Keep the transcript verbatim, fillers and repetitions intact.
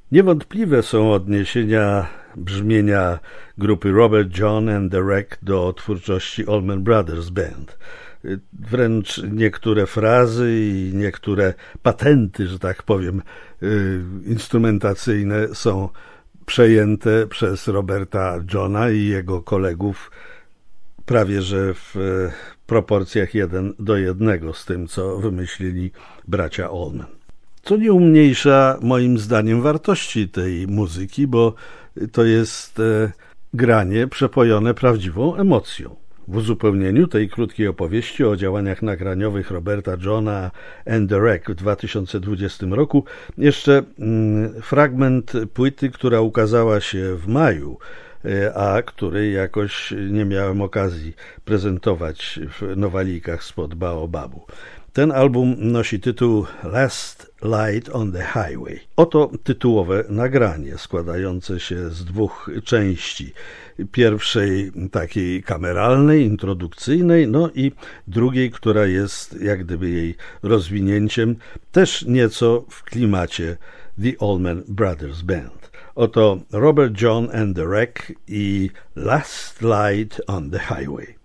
Niewątpliwe są odniesienia brzmienia grupy Robert John and the Wreck do twórczości Allman Brothers Band. Wręcz niektóre frazy i niektóre patenty, że tak powiem, instrumentacyjne są przejęte przez Roberta Johna i jego kolegów prawie że w proporcjach jeden do jednego z tym, co wymyślili bracia Allman. Co nie umniejsza moim zdaniem wartości tej muzyki, bo to jest granie przepojone prawdziwą emocją. W uzupełnieniu tej krótkiej opowieści o działaniach nagraniowych Roberta Johna and the Wreck w dwa tysiące dwudziestym roku jeszcze mm, fragment płyty, która ukazała się w maju, a której jakoś nie miałem okazji prezentować w nowalikach spod Baobabu. Ten album nosi tytuł Last Light on the Highway. Oto tytułowe nagranie składające się z dwóch części. Pierwszej takiej kameralnej, introdukcyjnej, no i drugiej, która jest jak gdyby jej rozwinięciem, też nieco w klimacie The Allman Brothers Band. Oto Robert John and the Wreck i Last Light on the Highway.